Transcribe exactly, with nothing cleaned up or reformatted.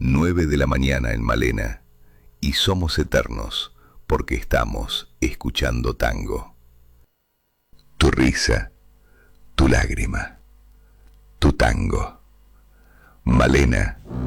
nueve de la mañana en Malena, y somos eternos porque estamos escuchando tango. Tu risa, tu lágrima, tu tango. Malena